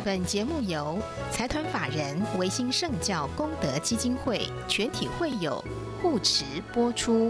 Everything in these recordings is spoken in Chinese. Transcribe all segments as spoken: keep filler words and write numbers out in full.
本节目由财团法人维新圣教功德基金会全体会友护持播出。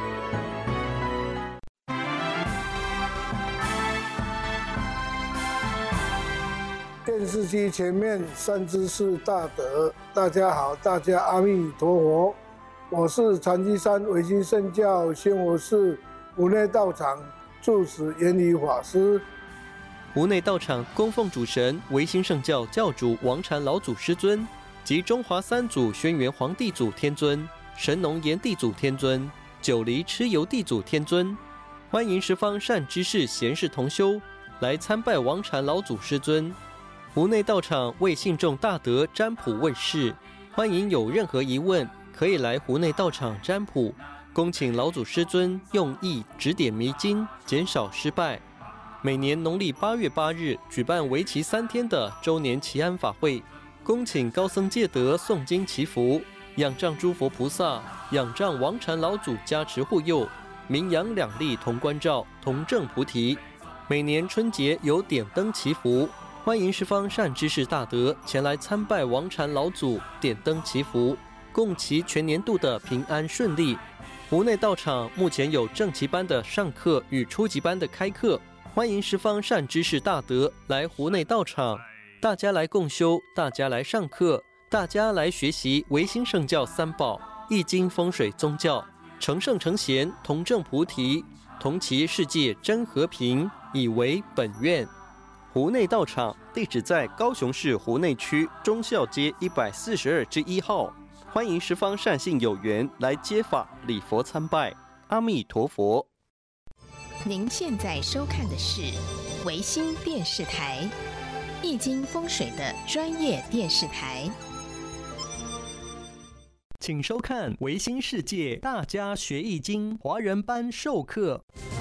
电视机前面三知识大德，大家好，大家阿弥陀佛。我是禅机山维新圣教仙佛寺湖内道场住持圆理法师。 湖内道场供奉主神维新圣教教主王禅老祖师尊及中华三祖轩辕皇帝祖天尊、神农炎帝祖天尊、九黎蚩尤帝祖天尊。欢迎十方善知识贤士同修来参拜王禅老祖师尊。湖内道场为信众大德占卜问事，欢迎有任何疑问可以来湖内道场占卜，恭请老祖师尊用意指点迷津，减少失败。每年农历八月八日举办为期三天的周年祈安法会，恭请高僧戒德诵经祈福，仰仗诸佛菩萨，仰仗王禅老祖加持护佑，名扬两利同关照，同证菩提。每年春节有点灯祈福，欢迎十方善知识大德前来参拜王禅老祖，点灯祈福，共祈全年度的平安顺利。湖内道场目前有正期班的上课与初级班的开课，欢迎十方善知识大德来湖内道场，大家来共修，大家来上课，大家来学习维新圣教三宝、易经风水宗教，成圣成贤，同证菩提，同祈世界真和平，以为本愿。湖内道场地址在高雄市湖内区忠孝街一百四十二之一号，欢迎十方善信有缘来接法礼佛参拜。阿弥陀佛。 您现在收看的是维新电视台，易经风水的专业电视台。 请收看维新世界大家学易经华人班授课。